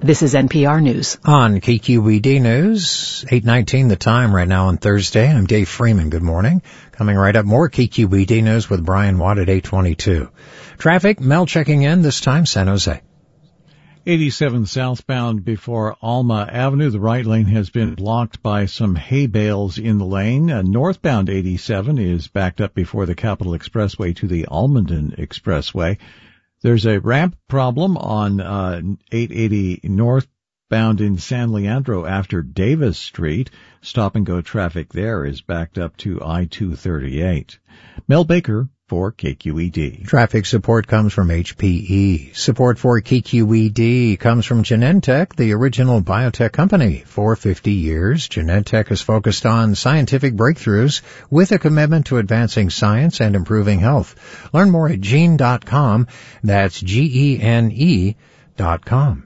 This is NPR News. On KQED News, 8:19 the time right now on Thursday. I'm Dave Freeman. Good morning. Coming right up, more KQED News with Brian Watt at 8:22. Traffic, Mel checking in, this time San Jose. 87 southbound before Alma Avenue. The right lane has been blocked by some hay bales in the lane. Northbound 87 is backed up before the Capitol Expressway to the Almaden Expressway. There's a ramp problem on 880 northbound in San Leandro after Davis Street. Stop-and-go traffic there is backed up to I-238. Mel Baker for KQED. Traffic support comes from HPE. Support for KQED comes from Genentech, the original biotech company. For 50 years, Genentech has focused on scientific breakthroughs with a commitment to advancing science and improving health. Learn more at gene.com. That's GENE.com.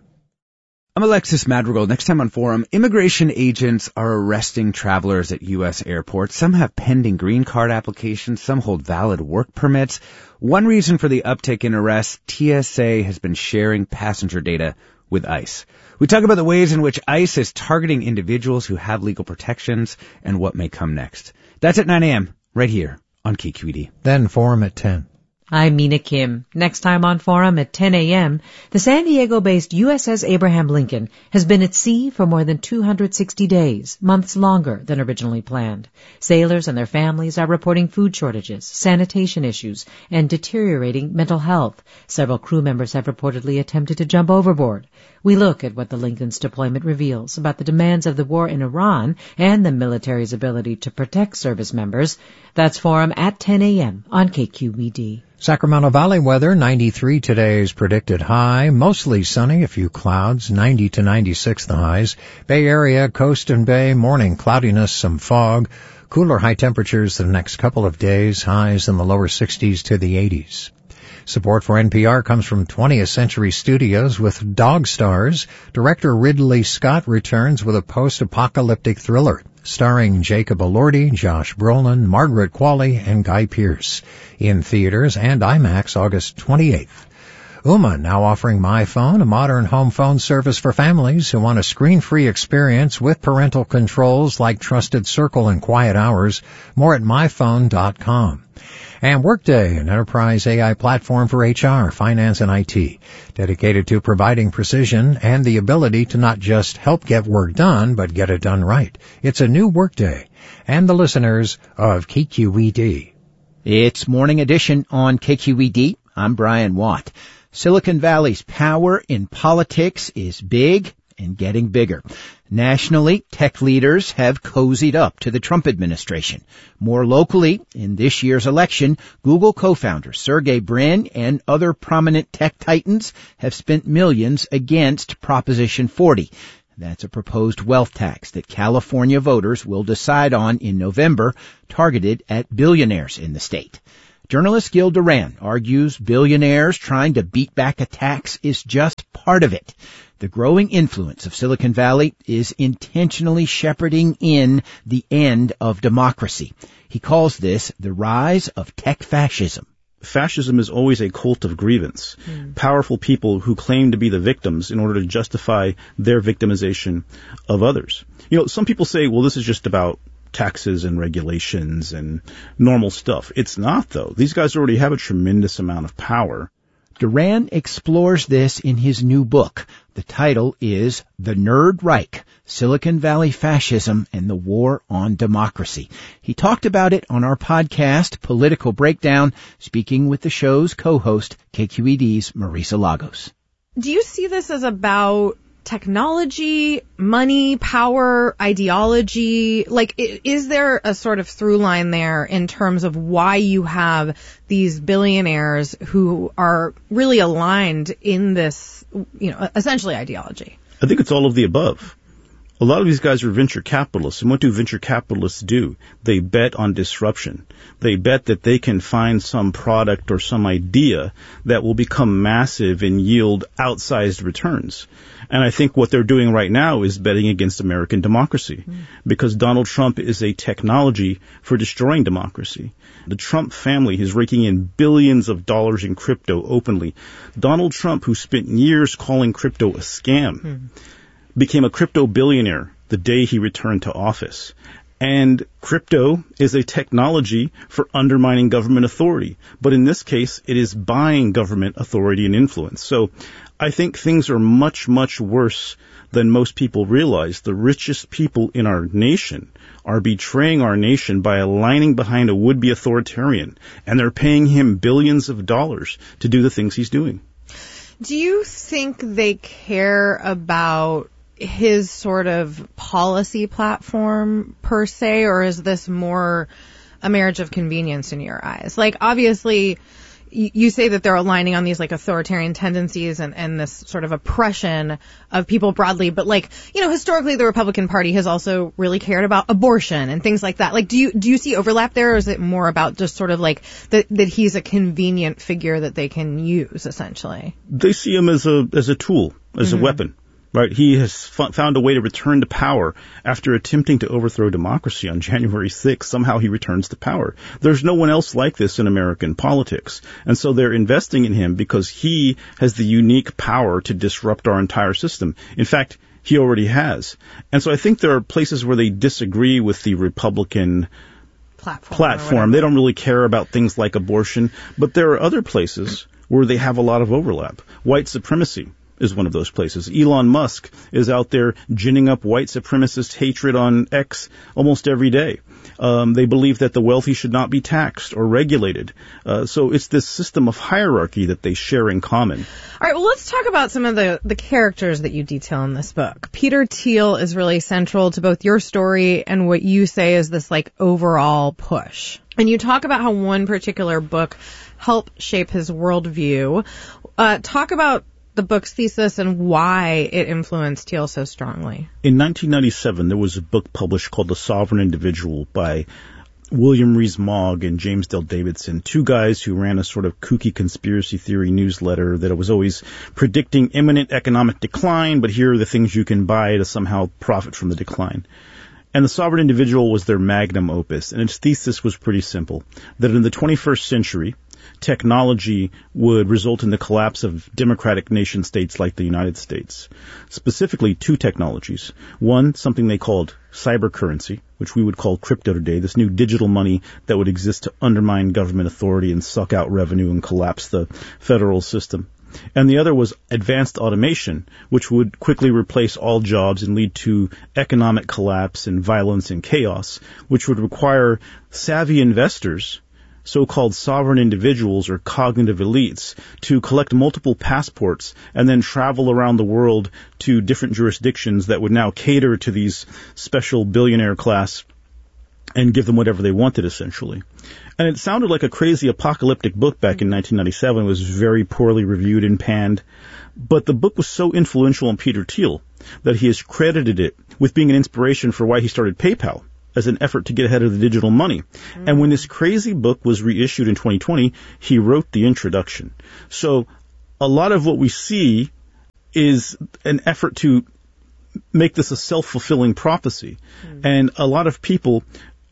I'm Alexis Madrigal. Next time on Forum, immigration agents are arresting travelers at U.S. airports. Some have pending green card applications. Some hold valid work permits. One reason for the uptick in arrests, TSA has been sharing passenger data with ICE. We talk about the ways in which ICE is targeting individuals who have legal protections and what may come next. That's at 9 a.m. right here on KQED. Then Forum at 10. I'm Mina Kim. Next time on Forum at 10 a.m., the San Diego-based USS Abraham Lincoln has been at sea for more than 260 days, months longer than originally planned. Sailors and their families are reporting food shortages, sanitation issues, and deteriorating mental health. Several crew members have reportedly attempted to jump overboard. We look at what the Lincoln's deployment reveals about the demands of the war in Iran and the military's ability to protect service members. That's Forum at 10 a.m. on KQED. Sacramento Valley weather, 93 today is predicted high, mostly sunny, a few clouds, 90 to 96 the highs. Bay Area, coast and bay, morning cloudiness, some fog. Cooler high temperatures the next couple of days, highs in the lower 60s to the 80s. Support for NPR comes from 20th Century Studios with Dog Stars. Director Ridley Scott returns with a post-apocalyptic thriller starring Jacob Elordi, Josh Brolin, Margaret Qualley, and Guy Pearce. In theaters and IMAX August 28th. Ooma now offering MyPhone, a modern home phone service for families who want a screen-free experience with parental controls like Trusted Circle and Quiet Hours. More at myphone.com. And Workday, an enterprise AI platform for HR, finance, and IT, dedicated to providing precision and the ability to not just help get work done, but get it done right. It's a new Workday. And the listeners of KQED. It's Morning Edition on KQED. I'm Brian Watt. Silicon Valley's power in politics is big and getting bigger. Nationally, tech leaders have cozied up to the Trump administration. More locally, in this year's election, Google co-founder Sergey Brin and other prominent tech titans have spent millions against Proposition 40. That's a proposed wealth tax that California voters will decide on in November, targeted at billionaires in the state. Journalist Gil Duran argues billionaires trying to beat back a tax is just part of it. The growing influence of Silicon Valley is intentionally shepherding in the end of democracy. He calls this the rise of tech fascism. Fascism is always a cult of grievance. Powerful people who claim to be the victims in order to justify their victimization of others. You know, some people say, well, this is just about taxes and regulations and normal stuff. It's not, though. These guys already have a tremendous amount of power. Duran explores this in his new book. The title is The Nerd Reich, Silicon Valley Fascism and the War on Democracy. He talked about it on our podcast, Political Breakdown, speaking with the show's co-host, KQED's Marisa Lagos. Do you see this as about technology, money, power, ideology? Like, is there a sort of through line there in terms of why you have these billionaires who are really aligned in this, essentially ideology? I think it's all of the above. A lot of these guys are venture capitalists, and what do venture capitalists do? They bet on disruption. They bet that they can find some product or some idea that will become massive and yield outsized returns. And I think what they're doing right now is betting against American democracy, because Donald Trump is a technology for destroying democracy. The Trump family is raking in billions of dollars in crypto openly. Donald Trump, who spent years calling crypto a scam, became a crypto billionaire the day he returned to office. And crypto is a technology for undermining government authority. But in this case, it is buying government authority and influence. So I think things are much, much worse than most people realize. The richest people in our nation are betraying our nation by aligning behind a would-be authoritarian. And they're paying him billions of dollars to do the things he's doing. Do you think they care about his sort of policy platform per se, or is this more a marriage of convenience in your eyes? Like, obviously, you say that they're aligning on these like authoritarian tendencies and this sort of oppression of people broadly, but like, you know, historically the Republican Party has also really cared about abortion and things like that. Like, do you see overlap there, or is it more about just sort of like that he's a convenient figure that they can use essentially? They see him as a tool, as a weapon. Right, he has found a way to return to power after attempting to overthrow democracy on January 6th. Somehow he returns to power. There's no one else like this in American politics. And so they're investing in him because he has the unique power to disrupt our entire system. In fact, he already has. And so I think there are places where they disagree with the Republican platform. They don't really care about things like abortion. But there are other places where they have a lot of overlap. White supremacy is one of those places. Elon Musk is out there ginning up white supremacist hatred on X almost every day. They believe that the wealthy should not be taxed or regulated. So it's this system of hierarchy that they share in common. All right, well, let's talk about some of the characters that you detail in this book. Peter Thiel is really central to both your story and what you say is this like overall push. And you talk about how one particular book helped shape his worldview. Talk about the book's thesis and why it influenced Thiel so strongly. In 1997, there was a book published called The Sovereign Individual by William Rees-Mogg and James Dale Davidson, two guys who ran a sort of kooky conspiracy theory newsletter that was always predicting imminent economic decline, but here are the things you can buy to somehow profit from the decline. And The Sovereign Individual was their magnum opus, and its thesis was pretty simple, that in the 21st century, technology would result in the collapse of democratic nation states like the United States. Specifically, two technologies. One, something they called cybercurrency, which we would call crypto today, this new digital money that would exist to undermine government authority and suck out revenue and collapse the federal system. And the other was advanced automation, which would quickly replace all jobs and lead to economic collapse and violence and chaos, which would require savvy investors, so-called sovereign individuals or cognitive elites, to collect multiple passports and then travel around the world to different jurisdictions that would now cater to these special billionaire class and give them whatever they wanted, essentially. And it sounded like a crazy apocalyptic book back in 1997. It was very poorly reviewed and panned. But the book was so influential on Peter Thiel that he has credited it with being an inspiration for why he started PayPal, as an effort to get ahead of the digital money. And when this crazy book was reissued in 2020, he wrote the introduction. So a lot of what we see is an effort to make this a self-fulfilling prophecy. And a lot of people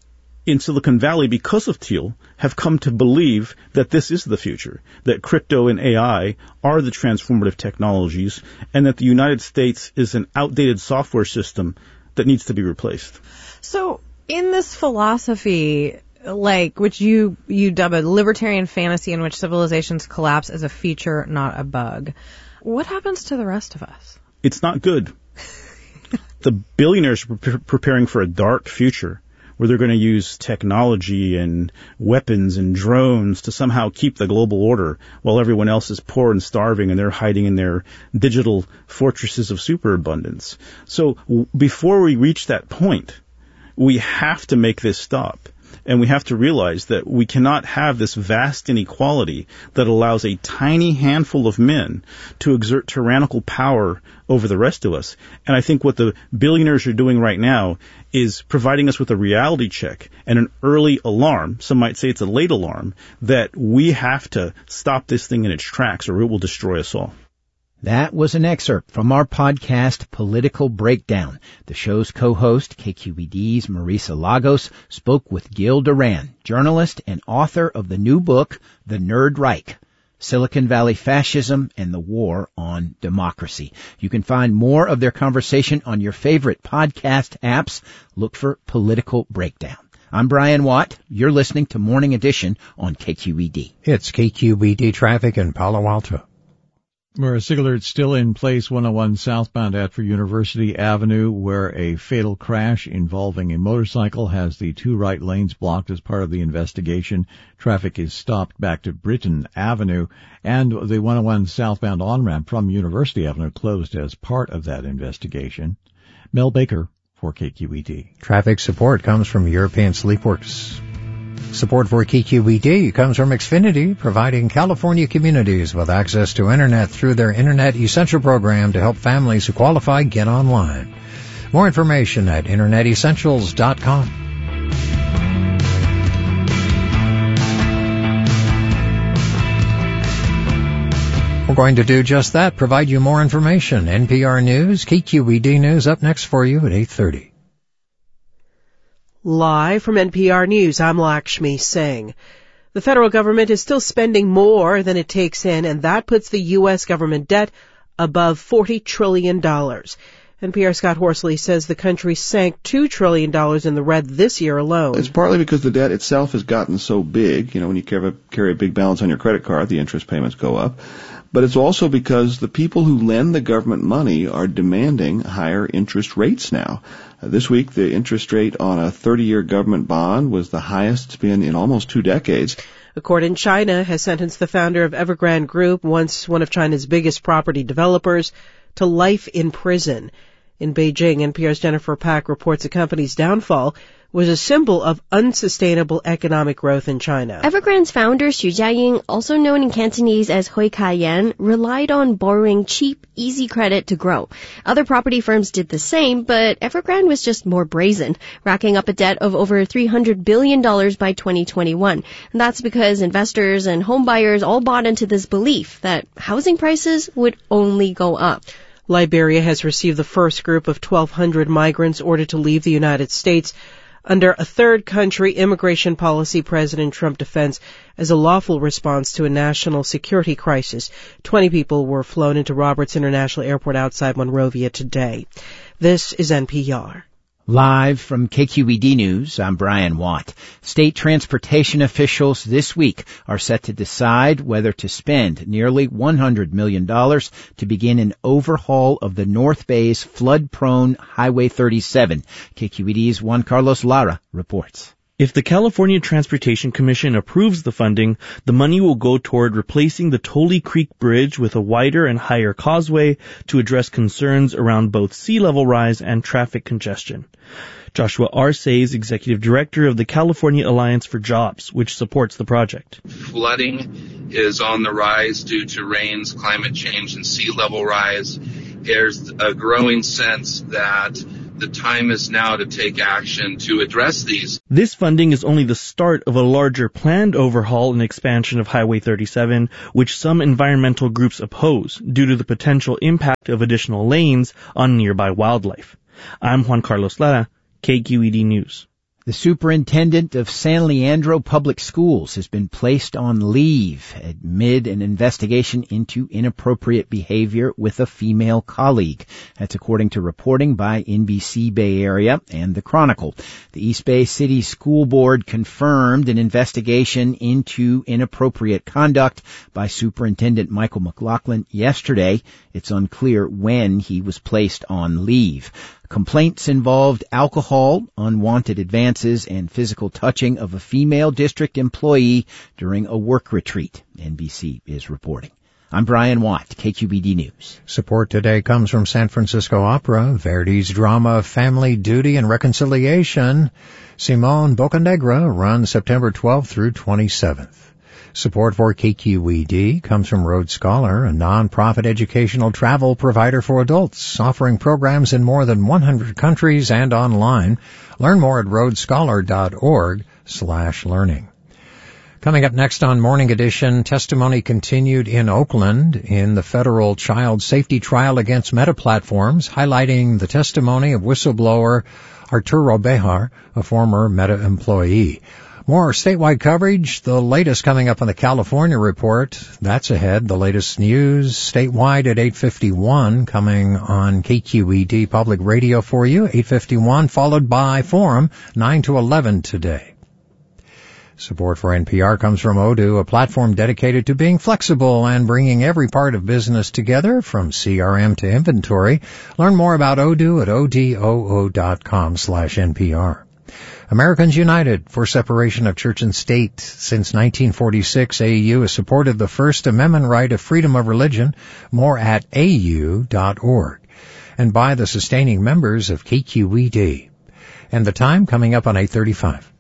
in Silicon Valley, because of Thiel, have come to believe that this is the future, that crypto and AI are the transformative technologies, and that the United States is an outdated software system that needs to be replaced. So in this philosophy, like, which you dub a libertarian fantasy in which civilizations collapse as a feature, not a bug, what happens to the rest of us? It's not good. The billionaires are preparing for a dark future where they're going to use technology and weapons and drones to somehow keep the global order while everyone else is poor and starving and they're hiding in their digital fortresses of superabundance. So before we reach that point, we have to make this stop. And we have to realize that we cannot have this vast inequality that allows a tiny handful of men to exert tyrannical power over the rest of us. And I think what the billionaires are doing right now is providing us with a reality check and an early alarm, some might say it's a late alarm, that we have to stop this thing in its tracks or it will destroy us all. That was an excerpt from our podcast, Political Breakdown. The show's co-host, KQED's Marisa Lagos, spoke with Gil Duran, journalist and author of the new book, The Nerd Reich, Silicon Valley Fascism and the War on Democracy. You can find more of their conversation on your favorite podcast apps. Look for Political Breakdown. I'm Brian Watt. You're listening to Morning Edition on KQED. It's KQED traffic in Palo Alto. Mara Siglert's still in place 101 southbound at for University Avenue, where a fatal crash involving a motorcycle has the two right lanes blocked as part of the investigation. Traffic is stopped back to Britton Avenue, and the 101 southbound on-ramp from University Avenue closed as part of that investigation. Mel Baker for KQED. Traffic support comes from European Sleepworks. Support for KQED comes from Xfinity, providing California communities with access to Internet through their Internet Essential program to help families who qualify get online. More information at InternetEssentials.com. We're going to do just that, provide you more information. NPR News, KQED News up next for you at 8:30. Live from NPR News, I'm Lakshmi Singh. The federal government is still spending more than it takes in, and that puts the U.S. government debt above $40 trillion. NPR's Scott Horsley says the country sank $2 trillion in the red this year alone. It's partly because the debt itself has gotten so big. You know, when you carry a big balance on your credit card, the interest payments go up. But it's also because the people who lend the government money are demanding higher interest rates now. This week, the interest rate on a 30-year government bond was the highest it's been in almost 2 decades. A court in China has sentenced the founder of Evergrande Group, once one of China's biggest property developers, to life in prison. In Beijing, NPR's Jennifer Pack reports the company's downfall was a symbol of unsustainable economic growth in China. Evergrande's founder, Xu Jiaying, also known in Cantonese as Hui Ka-yan, relied on borrowing cheap, easy credit to grow. Other property firms did the same, but Evergrande was just more brazen, racking up a debt of over $300 billion by 2021. And that's because investors and home buyers all bought into this belief that housing prices would only go up. Liberia has received the first group of 1,200 migrants ordered to leave the United States under a third country immigration policy President Trump defends as a lawful response to a national security crisis. 20 people were flown into Roberts International Airport outside Monrovia today. This is NPR. Live from KQED News, I'm Brian Watt. State transportation officials this week are set to decide whether to spend nearly $100 million to begin an overhaul of the North Bay's flood-prone Highway 37. KQED's Juan Carlos Lara reports. If the California Transportation Commission approves the funding, the money will go toward replacing the Tully Creek Bridge with a wider and higher causeway to address concerns around both sea level rise and traffic congestion. Joshua Arce is executive director of the California Alliance for Jobs, which supports the project. Flooding is on the rise due to rains, climate change, and sea level rise. There's a growing sense that the time is now to take action to address these. This funding is only the start of a larger planned overhaul and expansion of Highway 37, which some environmental groups oppose due to the potential impact of additional lanes on nearby wildlife. I'm Juan Carlos Lara, KQED News. The superintendent of San Leandro Public Schools has been placed on leave amid an investigation into inappropriate behavior with a female colleague. That's according to reporting by NBC Bay Area and The Chronicle. The East Bay City School Board confirmed an investigation into inappropriate conduct by Superintendent Michael McLaughlin yesterday. It's unclear when he was placed on leave. Complaints involved alcohol, unwanted advances, and physical touching of a female district employee during a work retreat, NBC is reporting. I'm Brian Watt, KQED News. Support today comes from San Francisco Opera, Verdi's drama Family Duty and Reconciliation. Simone Boccanegra runs September 12th through 27th. Support for KQED comes from Road Scholar, a non-profit educational travel provider for adults, offering programs in more than 100 countries and online. Learn more at roadscholar.org/learning. Coming up next on Morning Edition, testimony continued in Oakland in the federal child safety trial against Meta Platforms, highlighting the testimony of whistleblower Arturo Bejar, a former Meta employee. More statewide coverage, the latest coming up on the California Report. That's ahead. The latest news statewide at 8:51, coming on KQED Public Radio for you, 8:51, followed by Forum, 9 to 11 today. Support for NPR comes from Odoo, a platform dedicated to being flexible and bringing every part of business together, from CRM to inventory. Learn more about Odoo at odoo.com/NPR. Americans United for separation of church and state. Since 1946, AU has supported the First Amendment right of freedom of religion. More at au.org. And by the sustaining members of KQED. And the time coming up on 8:35.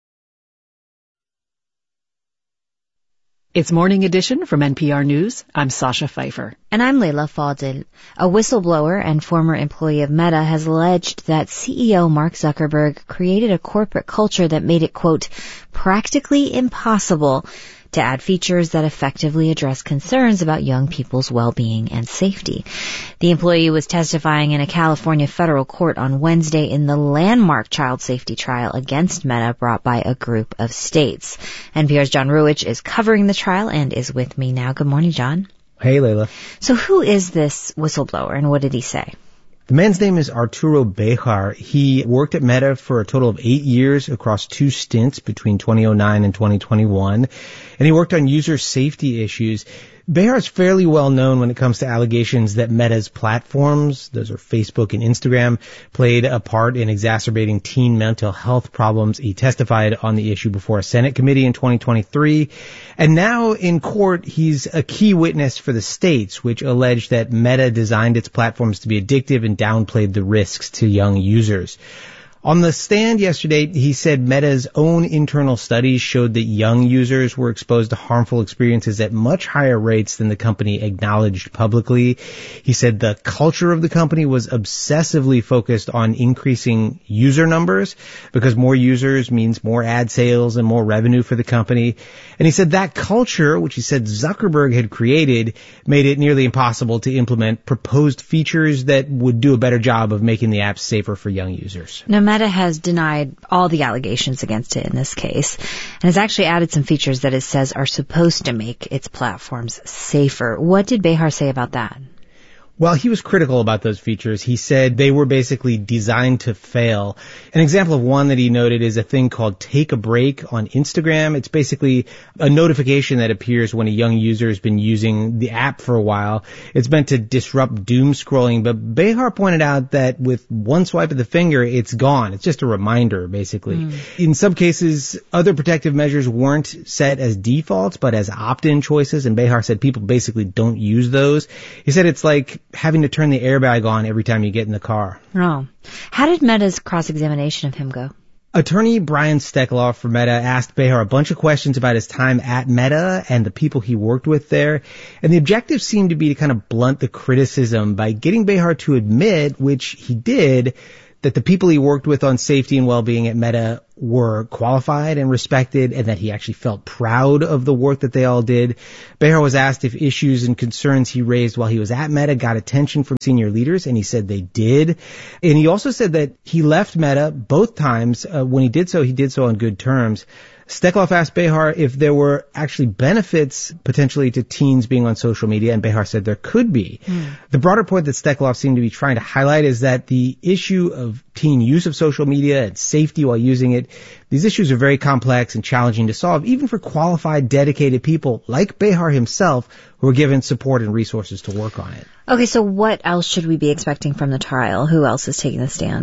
It's Morning Edition from NPR News. I'm Sasha Pfeiffer. And I'm Leila Fadel. A whistleblower and former employee of Meta has alleged that CEO Mark Zuckerberg created a corporate culture that made it, quote, practically impossible to add features that effectively address concerns about young people's well-being and safety. The employee was testifying in a California federal court on Wednesday in the landmark child safety trial against Meta brought by a group of states. NPR's John Ruwitch is covering the trial and is with me now. Good morning, John. Hey, Leila. So who is this whistleblower and what did he say? The man's name is Arturo Bejar. He worked at Meta for a total of 8 years across 2 stints between 2009 and 2021, and he worked on user safety issues. Bejar is fairly well known when it comes to allegations that Meta's platforms, those are Facebook and Instagram, played a part in exacerbating teen mental health problems. He testified on the issue before a Senate committee in 2023. And now in court, he's a key witness for the states, which allege that Meta designed its platforms to be addictive and downplayed the risks to young users. On the stand yesterday, he said Meta's own internal studies showed that young users were exposed to harmful experiences at much higher rates than the company acknowledged publicly. He said the culture of the company was obsessively focused on increasing user numbers because more users means more ad sales and more revenue for the company. And he said that culture, which he said Zuckerberg had created, made it nearly impossible to implement proposed features that would do a better job of making the apps safer for young users. Now, Meta has denied all the allegations against it in this case and has actually added some features that it says are supposed to make its platforms safer. What did Bejar say about that? Well, he was critical about those features. He said they were basically designed to fail. An example of one that he noted is a thing called Take a Break on Instagram. It's basically a notification that appears when a young user has been using the app for a while. It's meant to disrupt doom scrolling, but Bejar pointed out that with one swipe of the finger, it's gone. It's just a reminder, basically. In some cases, other protective measures weren't set as defaults, but as opt-in choices, and Bejar said people basically don't use those. He said it's like having to turn the airbag on every time you get in the car. Oh. How did Meta's cross-examination of him go? Attorney Brian Steckloff for Meta asked Bejar a bunch of questions about his time at Meta and the people he worked with there. And the objective seemed to be to kind of blunt the criticism by getting Bejar to admit, which he did, that the people he worked with on safety and well-being at Meta were qualified and respected, and that he actually felt proud of the work that they all did. Bejar was asked if issues and concerns he raised while he was at Meta got attention from senior leaders, and he said they did. And he also said that he left Meta both times. When he did so on good terms. Steckloff asked Bejar if there were actually benefits potentially to teens being on social media, and Bejar said there could be. The broader point that Steckloff seemed to be trying to highlight is that the issue of teen use of social media and safety while using it, these issues are very complex and challenging to solve, even for qualified, dedicated people like Bejar himself who are given support and resources to work on it. Okay, so what else should we be expecting from the trial? Who else is taking the stand?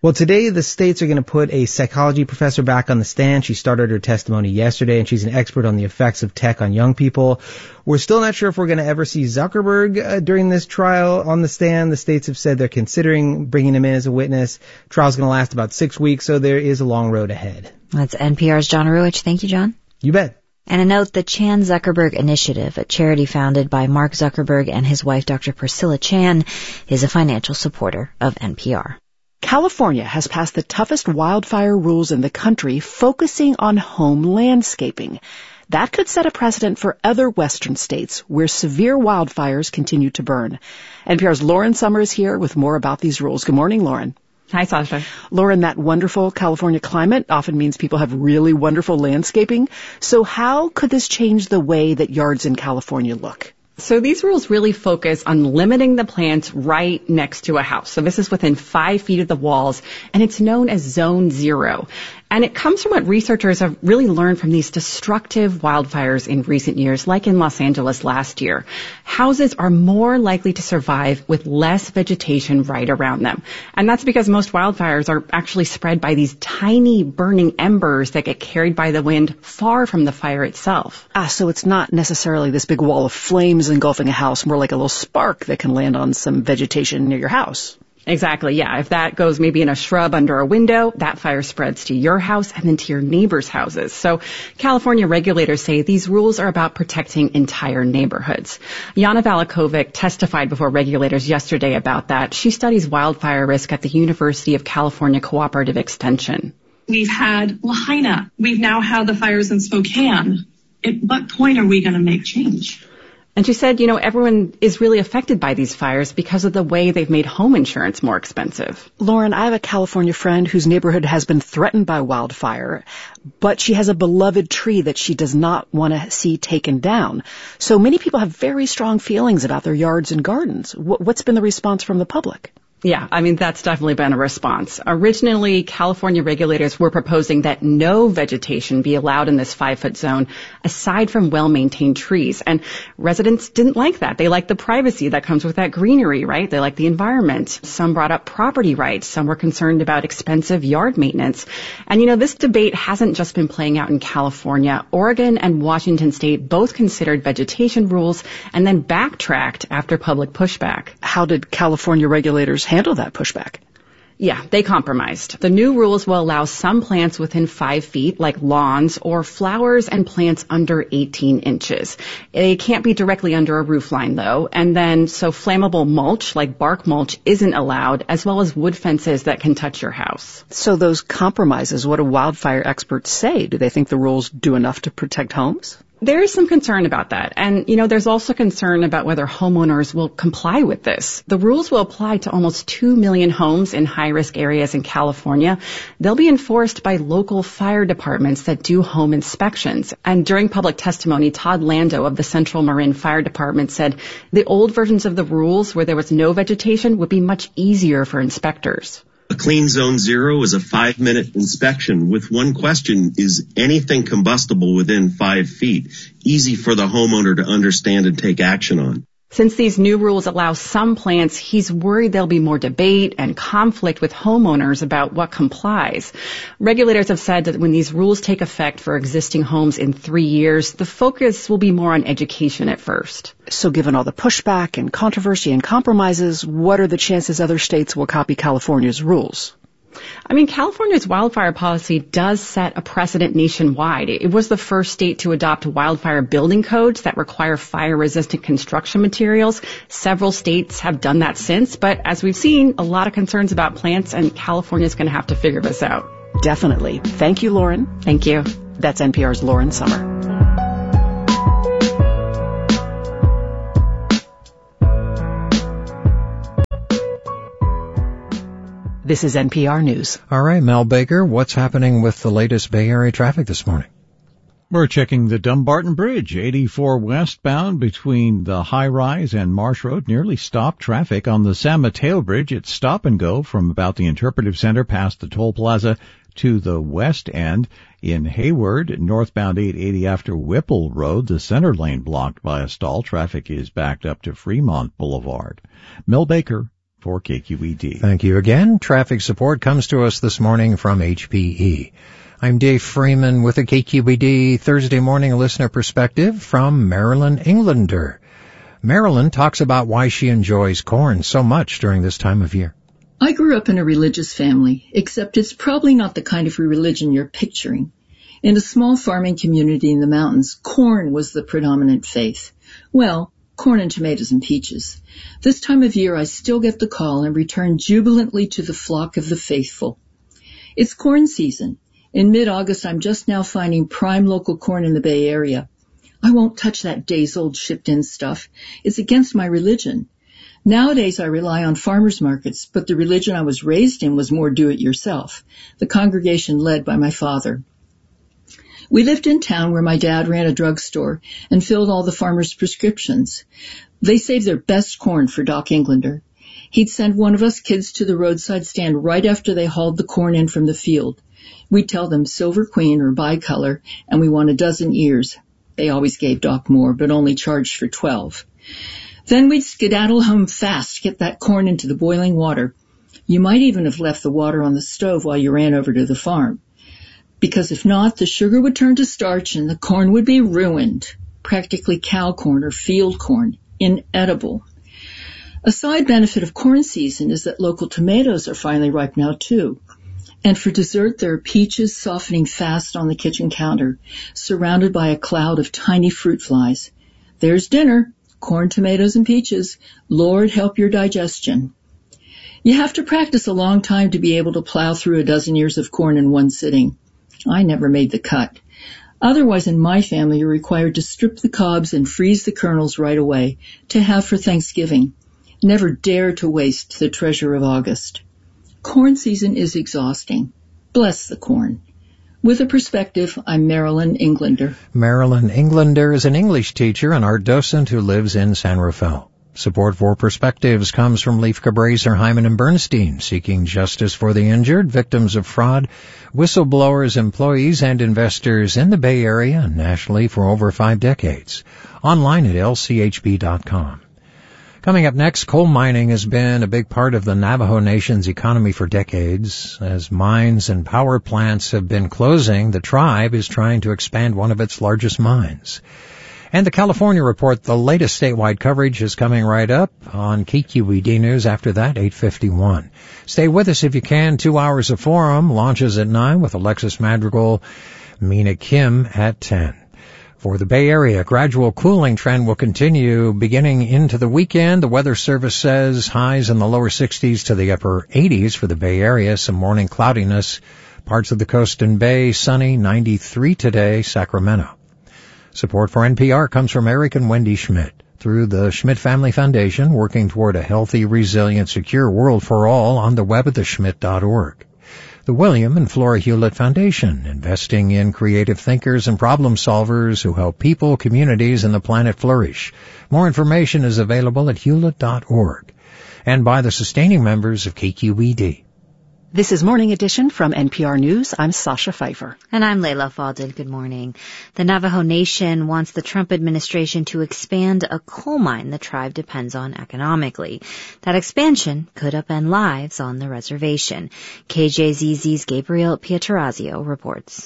Well, today the states are going to put a psychology professor back on the stand. She started her testimony yesterday, and she's an expert on the effects of tech on young people. We're still not sure if we're going to ever see Zuckerberg during this trial on the stand. The states have said they're considering bringing him in as a witness. Trial's going to last about 6 weeks, so there is a long road ahead. That's NPR's John Ruwitch. Thank you, John. You bet. And a note, the Chan Zuckerberg Initiative, a charity founded by Mark Zuckerberg and his wife, Dr. Priscilla Chan, is a financial supporter of NPR. California has passed the toughest wildfire rules in the country, focusing on home landscaping. That could set a precedent for other western states where severe wildfires continue to burn. NPR's Lauren Summers here with more about these rules. Good morning, Lauren. Hi, Sasha. Lauren, that wonderful California climate often means people have really wonderful landscaping. So how could this change the way that yards in California look? So these rules really focus on limiting the plants right next to a house. So this is within 5 feet of the walls, and it's known as Zone 0. And it comes from what researchers have really learned from these destructive wildfires in recent years, like in Los Angeles last year. Houses are more likely to survive with less vegetation right around them. And that's because most wildfires are actually spread by these tiny burning embers that get carried by the wind far from the fire itself. So it's not necessarily this big wall of flames engulfing a house, more like a little spark that can land on some vegetation near your house. Exactly, yeah. If that goes maybe in a shrub under a window, that fire spreads to your house and then to your neighbors' houses. So California regulators say these rules are about protecting entire neighborhoods. Jana Valakovic testified before regulators yesterday about that. She studies wildfire risk at the University of California Cooperative Extension. We've had Lahaina. We've now had the fires in Spokane. At what point are we going to make change? And she said, everyone is really affected by these fires because of the way they've made home insurance more expensive. Lauren, I have a California friend whose neighborhood has been threatened by wildfire, but she has a beloved tree that she does not want to see taken down. So many people have very strong feelings about their yards and gardens. What's been the response from the public? Yeah, that's definitely been a response. Originally, California regulators were proposing that no vegetation be allowed in this 5-foot zone aside from well-maintained trees. And residents didn't like that. They liked the privacy that comes with that greenery, right? They liked the environment. Some brought up property rights. Some were concerned about expensive yard maintenance. And, this debate hasn't just been playing out in California. Oregon and Washington State both considered vegetation rules and then backtracked after public pushback. How did California regulators handle that pushback? Yeah, they compromised. The new rules will allow some plants within 5 feet, like lawns, or flowers and plants under 18 inches. They can't be directly under a roof line, though. And then, so flammable mulch, like bark mulch, isn't allowed, as well as wood fences that can touch your house. So those compromises, what do wildfire experts say? Do they think the rules do enough to protect homes? There is some concern about that. And, there's also concern about whether homeowners will comply with this. The rules will apply to almost 2 million homes in high-risk areas in California. They'll be enforced by local fire departments that do home inspections. And during public testimony, Todd Lando of the Central Marin Fire Department said the old versions of the rules where there was no vegetation would be much easier for inspectors. A clean zone 0 is a 5-minute inspection with one question: is anything combustible within 5 feet? Easy for the homeowner to understand and take action on. Since these new rules allow some plants, he's worried there'll be more debate and conflict with homeowners about what complies. Regulators have said that when these rules take effect for existing homes in 3 years, the focus will be more on education at first. So given all the pushback and controversy and compromises, what are the chances other states will copy California's rules? California's wildfire policy does set a precedent nationwide. It was the first state to adopt wildfire building codes that require fire-resistant construction materials. Several states have done that since, but as we've seen, a lot of concerns about plants, and California's going to have to figure this out. Definitely. Thank you, Lauren. Thank you. That's NPR's Lauren Summer. This is NPR News. All right, Mel Baker, what's happening with the latest Bay Area traffic this morning? We're checking the Dumbarton Bridge, 84 westbound between the High Rise and Marsh Road. Nearly stopped traffic on the San Mateo Bridge. It's stop and go from about the Interpretive Center past the Toll Plaza to the west end. In Hayward, northbound 880 after Whipple Road, the center lane blocked by a stall. Traffic is backed up to Fremont Boulevard. Mel Baker, for KQED. Thank you again. Traffic support comes to us this morning from HPE. I'm Dave Freeman with a KQED Thursday morning listener perspective from Marilyn Englander. Marilyn talks about why she enjoys corn so much during this time of year. I grew up in a religious family, except it's probably not the kind of religion you're picturing. In a small farming community in the mountains, corn was the predominant faith. Well, corn and tomatoes and peaches. This time of year I still get the call and return jubilantly to the flock of the faithful. It's corn season. In mid-August, I'm just now finding prime local corn in the Bay Area. I won't touch that days-old shipped-in stuff. It's against my religion. Nowadays, I rely on farmers markets, but the religion I was raised in was more do-it-yourself, the congregation led by my father. We lived in town where my dad ran a drugstore and filled all the farmers' prescriptions. They saved their best corn for Doc Englander. He'd send one of us kids to the roadside stand right after they hauled the corn in from the field. We'd tell them Silver Queen or Bicolor, and we want a dozen ears. They always gave Doc more, but only charged for 12. Then we'd skedaddle home fast, get that corn into the boiling water. You might even have left the water on the stove while you ran over to the farm. Because if not, the sugar would turn to starch and the corn would be ruined. Practically cow corn or field corn. Inedible. A side benefit of corn season is that local tomatoes are finally ripe now too. And for dessert, there are peaches softening fast on the kitchen counter, surrounded by a cloud of tiny fruit flies. There's dinner, corn, tomatoes, and peaches. Lord help your digestion. You have to practice a long time to be able to plow through a dozen ears of corn in one sitting. I never made the cut. Otherwise, in my family, you're required to strip the cobs and freeze the kernels right away to have for Thanksgiving. Never dare to waste the treasure of August. Corn season is exhausting. Bless the corn. With a perspective, I'm Marilyn Englander. Marilyn Englander is an English teacher and art docent who lives in San Rafael. Support for Perspectives comes from Leif Cabraser, Hyman and Bernstein, seeking justice for the injured, victims of fraud, whistleblowers, employees, and investors in the Bay Area and nationally for over 5 decades. Online at lchb.com. Coming up next, coal mining has been a big part of the Navajo Nation's economy for decades. As mines and power plants have been closing, the tribe is trying to expand one of its largest mines. And the California Report, the latest statewide coverage, is coming right up on KQED News after that, 8:51. Stay with us if you can. 2 hours of Forum launches at 9 with Alexis Madrigal, Mina Kim at 10. For the Bay Area, a gradual cooling trend will continue beginning into the weekend. The Weather Service says highs in the lower 60s to the upper 80s for the Bay Area. Some morning cloudiness. Parts of the coast and bay, sunny, 93 today, Sacramento. Support for NPR comes from Eric and Wendy Schmidt. Through the Schmidt Family Foundation, working toward a healthy, resilient, secure world for all on the web at theschmidt.org. The William and Flora Hewlett Foundation, investing in creative thinkers and problem solvers who help people, communities, and the planet flourish. More information is available at hewlett.org. And by the sustaining members of KQED. This is Morning Edition from NPR News. I'm Sasha Pfeiffer. And I'm Leila Fadel. Good morning. The Navajo Nation wants the Trump administration to expand a coal mine the tribe depends on economically. That expansion could upend lives on the reservation. KJZZ's Gabriel Pietrorazio reports.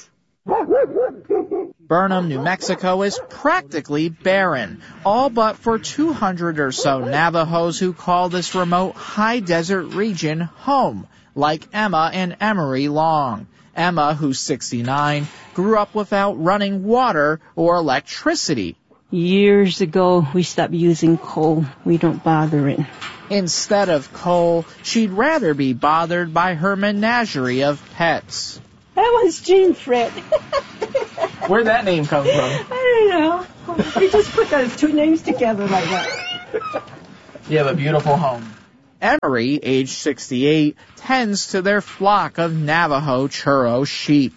Burnham, New Mexico is practically barren, all but for 200 or so Navajos who call this remote high desert region home, like Emma and Emery Long. Emma, who's 69, grew up without running water or electricity. Years ago, we stopped using coal. We don't bother it. Instead of coal, she'd rather be bothered by her menagerie of pets. That was Jean Fred. Where'd that name come from? I don't know. We just put those two names together like that. You have a beautiful home. Emery, age 68, tends to their flock of Navajo churro sheep.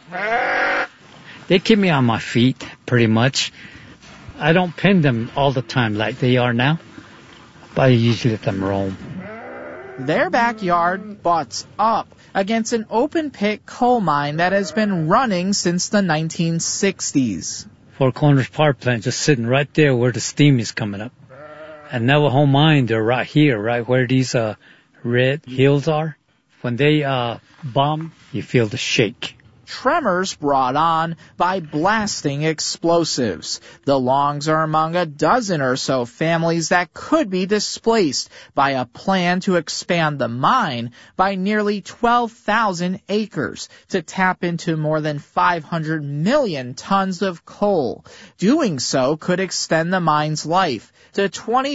They keep me on my feet, pretty much. I don't pen them all the time like they are now, but I usually let them roam. Their backyard butts up against an open-pit coal mine that has been running since the 1960s. Four Corners Power Plant just sitting right there where the steam is coming up. And Navajo mine, they're right here, right where these red hills are. When they bomb, you feel the shake. Tremors brought on by blasting explosives. The Longs are among a dozen or so families that could be displaced by a plan to expand the mine by nearly 12,000 acres to tap into more than 500 million tons of coal. Doing so could extend the mine's life to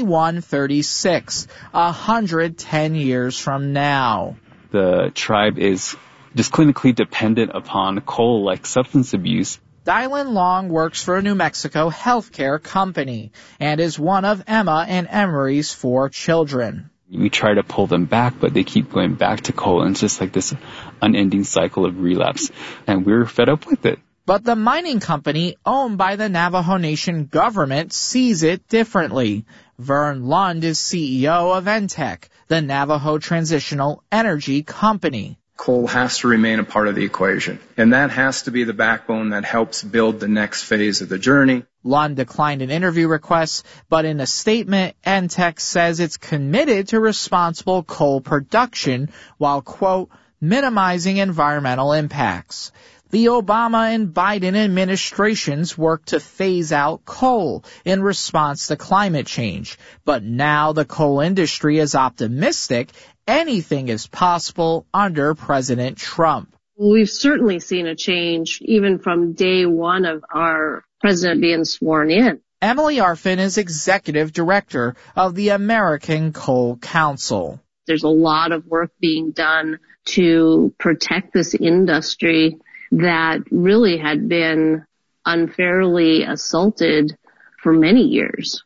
2136, 110 years from now. The tribe is just clinically dependent upon coal-like substance abuse. Dylan Long works for a New Mexico healthcare company and is one of Emma and Emery's 4 children. We try to pull them back, but they keep going back to coal, and it's just like this unending cycle of relapse, and we're fed up with it. But the mining company owned by the Navajo Nation government sees it differently. Vern Lund is CEO of NTEC, the Navajo Transitional Energy Company. Coal has to remain a part of the equation, and that has to be the backbone that helps build the next phase of the journey. Lund declined an interview request, but in a statement, NTEC says it's committed to responsible coal production while, quote, minimizing environmental impacts. The Obama and Biden administrations worked to phase out coal in response to climate change, but now the coal industry is optimistic anything is possible under President Trump. We've certainly seen a change even from day one of our president being sworn in. Emily Arfin is executive director of the American Coal Council. There's a lot of work being done to protect this industry that really had been unfairly assaulted for many years.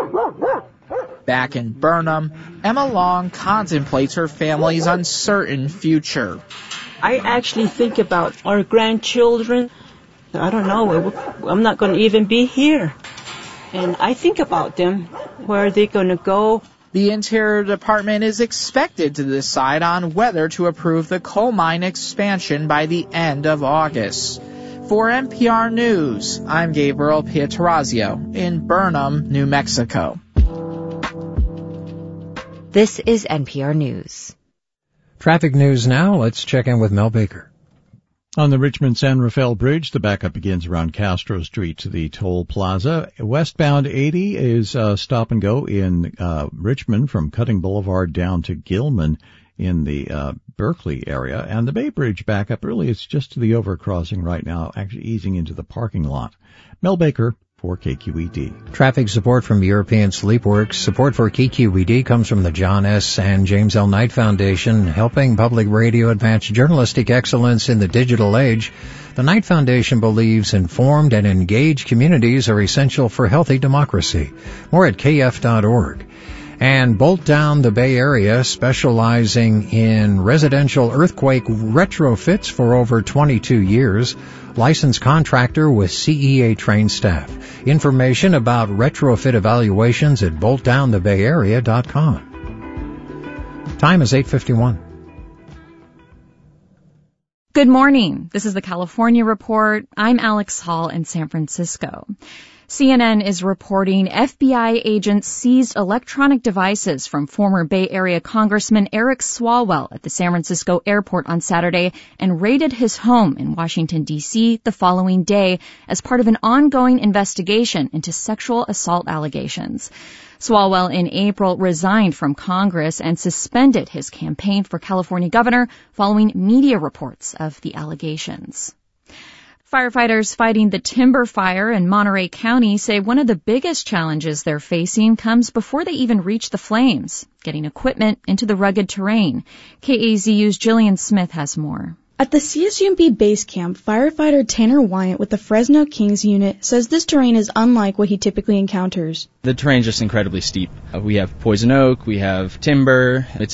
Back in Burnham, Emma Long contemplates her family's uncertain future. I actually think about our grandchildren. I don't know, I'm not going to even be here. And I think about them. Where are they going to go? The Interior Department is expected to decide on whether to approve the coal mine expansion by the end of August. For NPR News, I'm Gabriel Pietrorazio in Burnham, New Mexico. This is NPR News. Traffic news now. Let's check in with Mel Baker. On the Richmond-San Rafael Bridge, the backup begins around Castro Street to the toll plaza. Westbound 80 is stop and go in Richmond from Cutting Boulevard down to Gilman in the Berkeley area. And the Bay Bridge backup really is just to the overcrossing right now, actually easing into the parking lot. Mel Baker for KQED. Traffic support from European Sleepworks. Support for KQED comes from the John S. and James L. Knight Foundation, helping public radio advance journalistic excellence in the digital age. The Knight Foundation believes informed and engaged communities are essential for healthy democracy. More at kf.org. And Bolt Down the Bay Area, specializing in residential earthquake retrofits for over 22 years. Licensed contractor with CEA-trained staff. Information about retrofit evaluations at boltdownthebayarea.com. Time is 8:51. Good morning. This is the California Report. I'm Alex Hall in San Francisco. CNN is reporting FBI agents seized electronic devices from former Bay Area Congressman Eric Swalwell at the San Francisco airport on Saturday and raided his home in Washington, D.C. the following day as part of an ongoing investigation into sexual assault allegations. Swalwell in April resigned from Congress and suspended his campaign for California governor following media reports of the allegations. Firefighters fighting the timber fire in Monterey County say one of the biggest challenges they're facing comes before they even reach the flames, getting equipment into the rugged terrain. KAZU's Jillian Smith has more. At the CSUMB base camp, firefighter Tanner Wyant with the Fresno Kings unit says this terrain is unlike what he typically encounters. The terrain's just incredibly steep. We have poison oak, we have timber. It's